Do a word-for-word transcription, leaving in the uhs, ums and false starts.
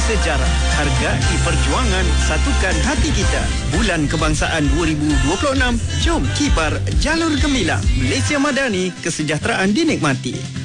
sejarah. Hargai perjuangan, satukan hati kita. Bulan Kebangsaan dua ribu dua puluh enam, jom kibar jalur gemilang. Malaysia Madani, kesejahteraan dinikmati.